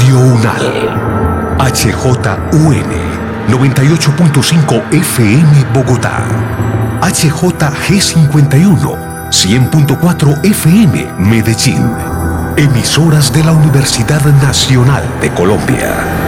Radio Unal. HJUN 98.5 FM Bogotá. HJG51 100.4 FM Medellín. Emisoras de la Universidad Nacional de Colombia.